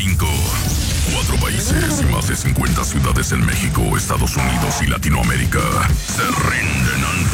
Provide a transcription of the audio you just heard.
5. 4 países y más de 50 ciudades en México, Estados Unidos y Latinoamérica se rinden ante